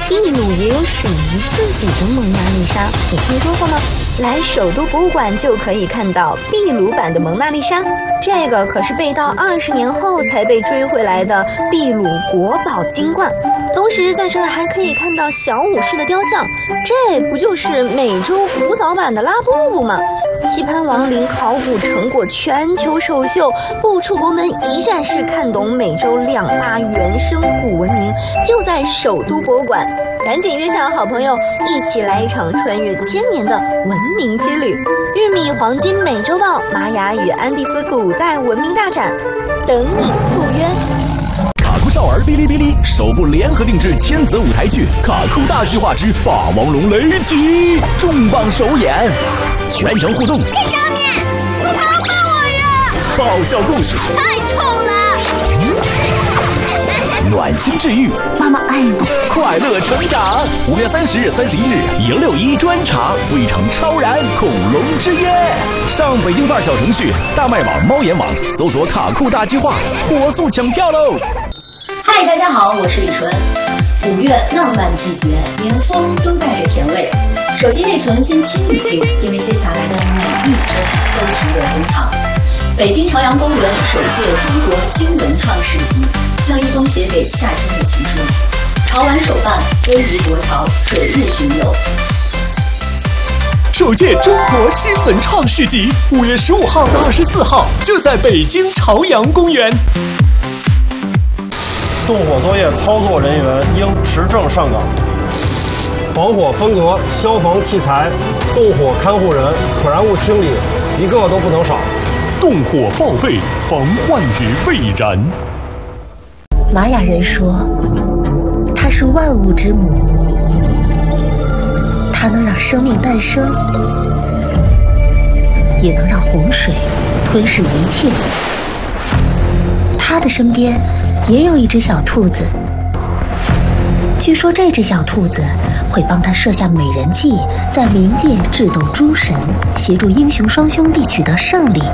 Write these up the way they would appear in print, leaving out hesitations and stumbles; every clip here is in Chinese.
秘鲁也有属于自己的蒙娜丽莎，你听说过吗？来首都博物馆就可以看到秘鲁版的蒙娜丽莎，这个可是被盗20年后才被追回来的秘鲁国宝金冠。同时在这儿还可以看到小武士的雕像，这不就是美洲古早版的拉布布吗？棋盘王陵考古成果全球首秀，不出国门一站式看懂美洲2大原生古文明，就在首都博物馆。赶紧约上好朋友，一起来一场穿越1000年的文明之旅。玉米黄金美洲豹玛雅与安第斯古代文明大展，等你赴约。 卡酷少儿哔哩哔哩首部联合定制千泽舞台剧《卡酷大计划之霸王龙雷击》重磅首演，全程互动。 看上面，他要骂我呀！ 爆笑故事， 太臭了！ 暖心治愈， 妈妈爱你， 快乐成长。5月30日、31日，161专场《非常超然恐龙之约》，上北京范儿小程序、大麦网、猫眼网搜索“卡酷大计划”，火速抢票喽！ 嗨，大家好，我是李纯。5月浪漫季节，连风都带着甜味。手机内存先清一清，因为接下来的每一帧都值得珍藏。北京朝阳公园首届中国新文创市集，像一封写给夏天的情书。潮玩首办，非遗国潮，水日巡游。 首届中国新文创市集，5月15号到24号，就在北京朝阳公园。 动火作业操作人员应持证上岗。防火分隔、消防器材、动火看护人、可燃物清理，一个都不能少。 动火报备，防患于未然。 玛雅人说，它是万物之母，它能让生命诞生，也能让洪水吞噬一切。它的身边也有一只小兔子，据说这只小兔子会帮他设下美人计，在冥界智斗诸神，协助英雄双兄弟取得胜利。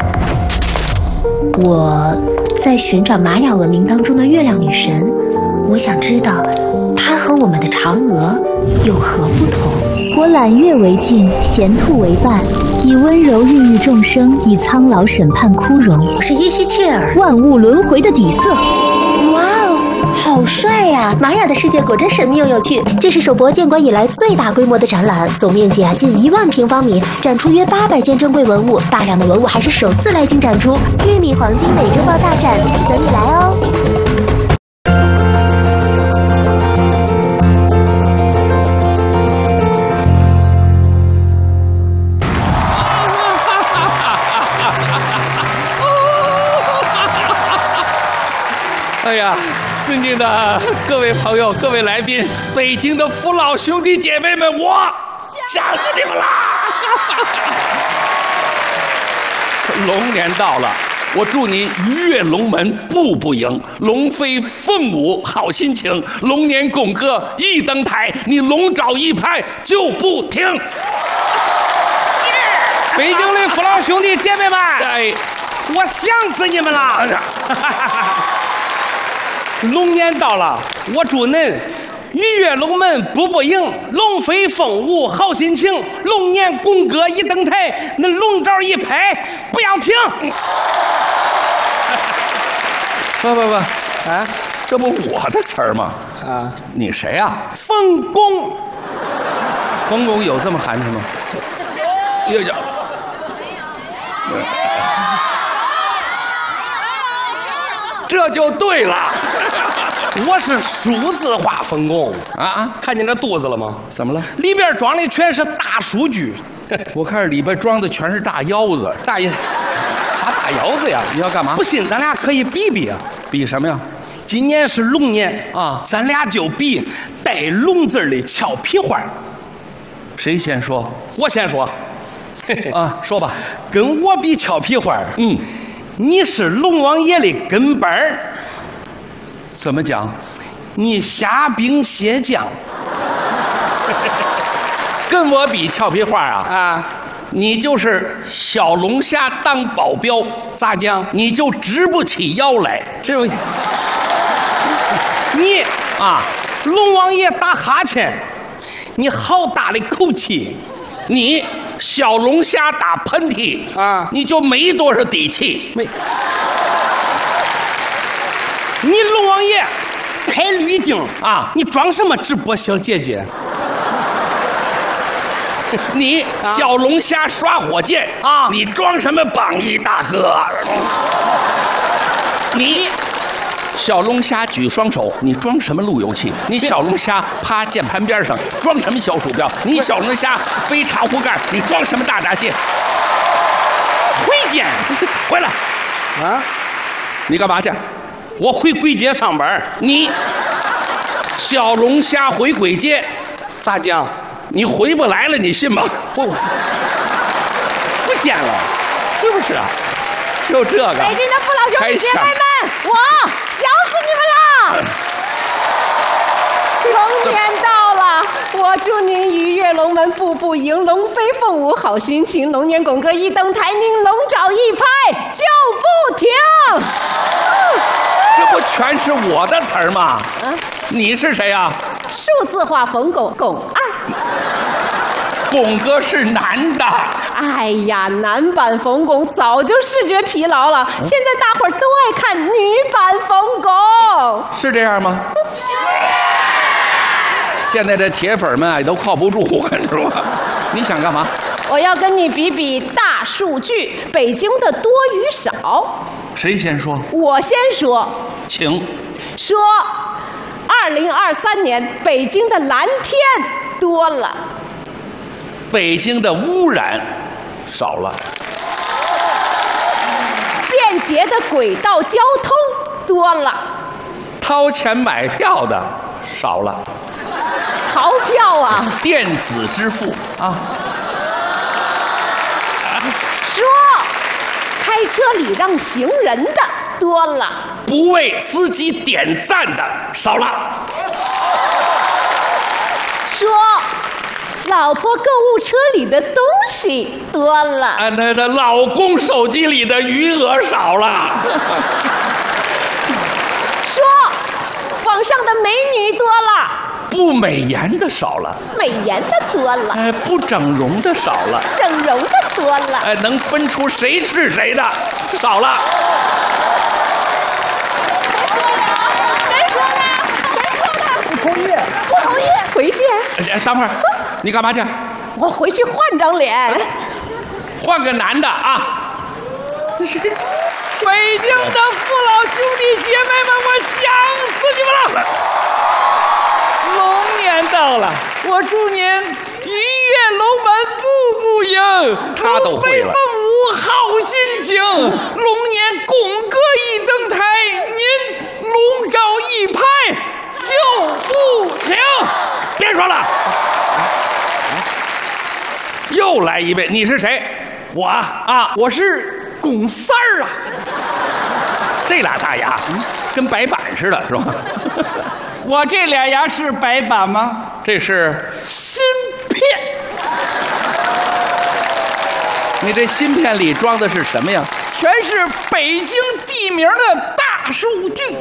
我在寻找玛雅文明当中的月亮女神，我想知道她和我们的嫦娥有何不同。 我揽月为镜，衔兔为伴，以温柔孕育众生，以苍老审判枯荣。 我是耶西切尔， 万物轮回的底色。 哇哦，好帅呀！玛雅的世界果真神秘又有趣。这是首博建馆以来最大规模的展览，总面积近1万平方米，展出约800件珍贵文物，大量的文物还是首次来京展出。玉米黄金美洲豹大展，等你来哦！ 哎呀，尊敬的各位朋友、各位来宾，北京的父老兄弟姐妹们，我想死你们啦！龙年到了，我祝你鱼跃龙门步步赢，龙飞凤舞好心情，龙年拱歌一登台，你龙爪一拍就不停。 北京的父老兄弟姐妹们， 哎， 我想死你们了！龙年到了，我祝恁鱼跃龙门步步赢，龙飞凤舞好心情，龙年拱歌一登台，那龙爪一拍不要停。 不，啊，这不我的词儿吗？啊，你谁啊？ 冯巩。 冯巩有这么寒碜吗？有。这就对了， 我是数字化冯巩啊！ 看见这肚子了吗？ 怎么了？ 里边装的全是大数据。 我看里边装的全是大腰子。 啥大腰子呀？ 你要干嘛？ 不信咱俩可以比比啊！ 比什么呀？ 今年是龙年啊， 咱俩就比带龙字的俏皮话。 谁先说？ 我先说。 啊，说吧。 跟我比俏皮话。你是龙王爷的跟班儿。 怎么讲？ 你虾兵蟹将。 跟我比俏皮话啊？啊，你就是小龙虾当保镖， 咋讲？ 你就直不起腰来。 这你啊， 龙王爷打哈欠，你好大的口气！ 你小龙虾打喷嚏啊， 你就没多少底气。 没，你龙王爷开滤镜啊， 你装什么直播小姐姐？ 你小龙虾刷火箭啊， 你装什么榜一大哥？你小龙虾举双手，你装什么路由器？你小龙虾趴键盘边上，装什么小鼠标？你小龙虾背茶壶盖，你装什么大闸蟹？回见，回来啊！ 你干嘛去？ 我回簋街上班。 你小龙虾回簋街， 咋讲？ 你回不来了，你信吗？ 不见了， 是不是啊？就这个。 北京的父老兄弟姐妹们，我想死你们了！龙年到了，我祝您鱼跃龙门步步赢，龙飞凤舞好心情，龙年拱歌一登台，您龙爪一拍就不停。 这不全是我的词儿吗？你是谁啊？ 数字化冯巩巩二。 巩哥是男的。 哎呀，男版冯巩早就视觉疲劳了，现在大伙儿都爱看女版冯巩。 是这样吗？现在这铁粉们啊都靠不住，是吧？你想干嘛？ 我要跟你比比大数据，北京的多与少。 谁先说？ 我先说。 请说，2023年北京的蓝天多了， 北京的污染少了， 便捷的轨道交通多了， 掏钱买票的少了， 逃票啊， 电子支付啊。 说开车礼让行人的多了， 不为司机点赞的少了。 说老婆购物车里的东西多了， 那老公手机里的余额少了。 说网上的美女多了， 不美颜的少了， 美颜的多了， 不整容的少了， 整容的多了， 能分出谁是谁的少了。 谁说的？谁说的？ 不同意， 不同意，回见。 等会儿，你干嘛去？ 我回去换张脸， 换个男的啊！ 北京的父老兄弟姐妹们，我想死你们了！龙年到了，我祝您鱼跃龙门步步赢， 他都会了。 龙飞凤舞好心情，龙年拱歌一登台，您龙爪一拍就不停。 别说了，又来一位，你是谁？ 我啊，我是巩三儿啊。 这俩大牙，跟白板似的，是吧？ 我这俩牙是白板吗？ 这是芯片。 你这芯片里装的是什么呀？ 全是北京地名的大数据。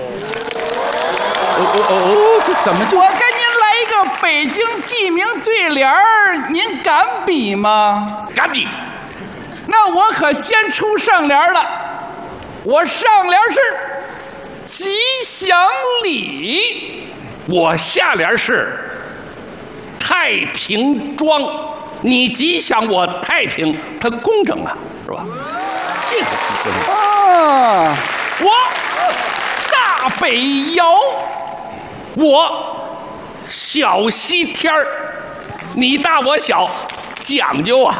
这怎么就？ 我跟您来一个北京地名对联儿，您敢比吗？ 敢比。 那我可先出上联了。我上联是吉祥里， 我下联是太平庄。你吉祥，我太平，它公正啊，是吧？这个是公正啊。我大北窑， 我小西天儿，你大我小，讲究啊。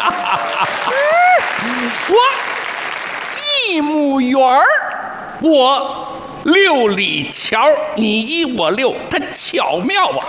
我一亩园儿， 我6里桥，你1我6，它巧妙啊。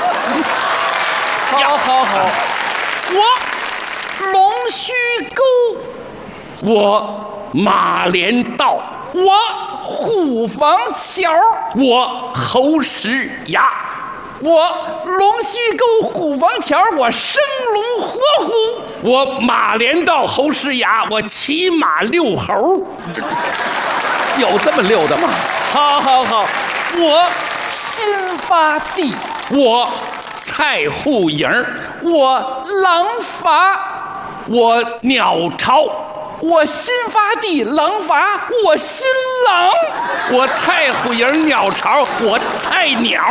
好。我龙须沟， 我马连道， 我虎坊桥， 我侯石崖， 我龙须沟虎坊桥，我生龙活虎， 我马连道侯石崖，我骑马遛猴。有这么溜的吗？ 好，我新发地， 我蔡户营， 我廊坊， 我鸟巢， 我新发地廊坊，我新郎， 我蔡户营鸟巢，我菜鸟，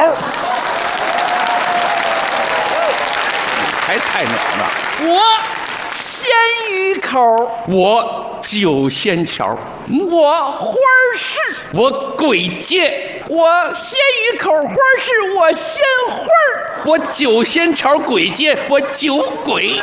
还菜鸟呢。 我鲜鱼口， 我九仙桥， 我花市， 我簋街， 我鲜鱼口花市，我鲜花儿， 我九仙桥簋街，我酒鬼。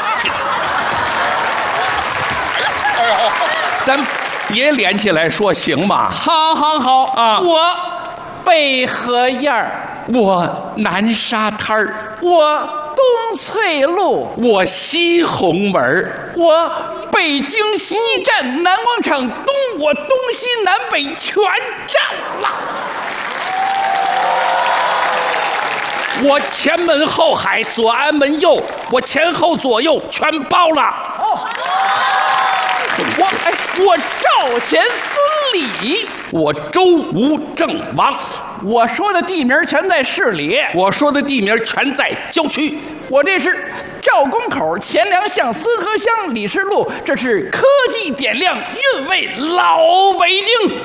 咱别连起来说行吗？ 好好好啊！ 我北河沿儿， 我南沙滩儿， 我东翠路， 我西红门， 我北京西站南广场东，我东西南北全占了。 我前门后海，左安门右，我前后左右全包了。 我赵钱孙李， 我周吴郑王， 我说的地名全在市里， 我说的地名全在郊区。 我这是赵公口、钱粮巷、孙河乡、李氏路，这是科技点亮韵味老北京。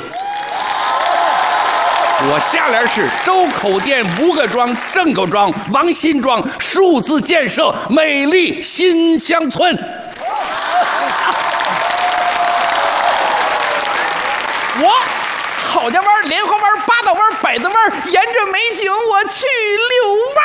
我下联是周口店、吴各庄、郑各庄、王新庄数字建设美丽新乡村。 我郝家湾、莲花湾、八道湾、百子湾，沿着美景我去遛弯。